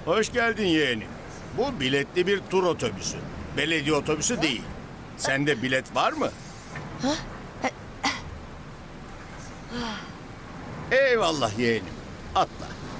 Hoş geldin yeğenim. Bu biletli bir tur otobüsü. Belediye otobüsü değil. Sende bilet var mı? Eyvallah yeğenim. Atla.